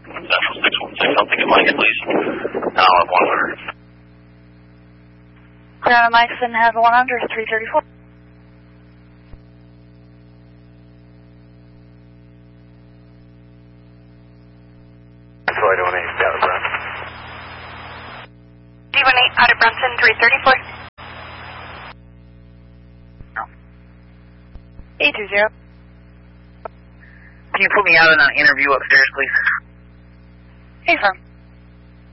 Central 616, I'll take a Mike, please. Now I have 100. Ground Mike has 100, 334. D18 out of Brunson, 334. 820. Can you put me out on an interview upstairs, please? Hey, firm.